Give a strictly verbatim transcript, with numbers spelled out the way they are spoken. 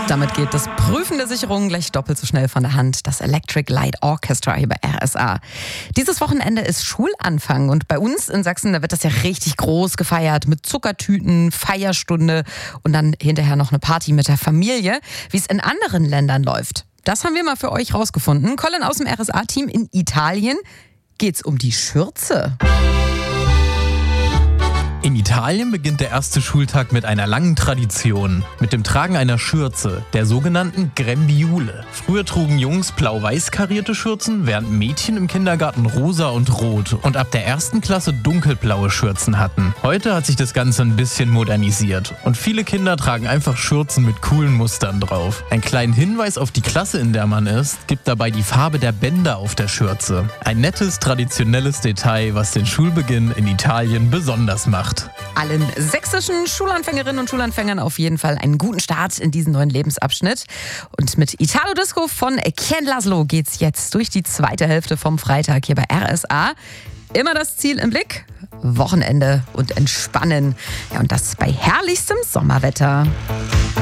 Damit geht das Prüfen der Sicherungen gleich doppelt so schnell von der Hand. Das Electric Light Orchestra hier bei R S A. Dieses Wochenende ist Schulanfang und bei uns in Sachsen, da wird das ja richtig groß gefeiert mit Zuckertüten, Feierstunde und dann hinterher noch eine Party mit der Familie. Wie es in anderen Ländern läuft, das haben wir mal für euch rausgefunden. Colin aus dem R S A-Team in Italien. Geht's um die Schürze. In Italien beginnt der erste Schultag mit einer langen Tradition, mit dem Tragen einer Schürze, der sogenannten Grembiule. Früher trugen Jungs blau-weiß karierte Schürzen, während Mädchen im Kindergarten rosa und rot und ab der ersten Klasse dunkelblaue Schürzen hatten. Heute hat sich das Ganze ein bisschen modernisiert und viele Kinder tragen einfach Schürzen mit coolen Mustern drauf. Einen kleinen Hinweis auf die Klasse, in der man ist, gibt dabei die Farbe der Bänder auf der Schürze. Ein nettes, traditionelles Detail, was den Schulbeginn in Italien besonders macht. Allen sächsischen Schulanfängerinnen und Schulanfängern auf jeden Fall einen guten Start in diesen neuen Lebensabschnitt. Und mit Italo Disco von Ken Laszlo geht's jetzt durch die zweite Hälfte vom Freitag hier bei R S A. Immer das Ziel im Blick: Wochenende und Entspannen. Ja, und das bei herrlichstem Sommerwetter.